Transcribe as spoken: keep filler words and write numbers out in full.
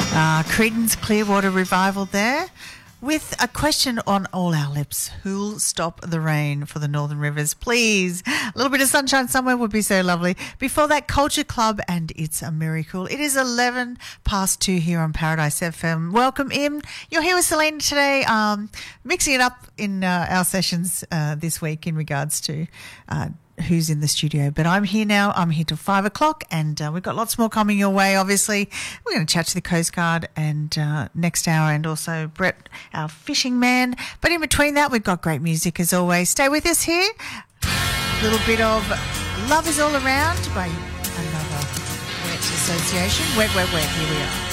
Uh, Creedence Clearwater Revival there with a question on all our lips. Who'll stop the rain for the Northern Rivers? Please. A little bit of sunshine somewhere would be so lovely. Before that, Culture Club and It's a Miracle. It is eleven past two here on Paradise F M. Welcome in. You're here with Selena today, um, mixing it up in uh, our sessions uh, this week in regards to uh, who's in the studio. But I'm here now. I'm here till five o'clock and uh, we've got lots more coming your way, obviously. We're going to chat to the Coast Guard and uh, next hour, and also Brett, our fishing man. But in between that, we've got great music as always. Stay with us here. A little bit of Love Is All Around by another Wet Association. Wet, wet, wet. Here we are.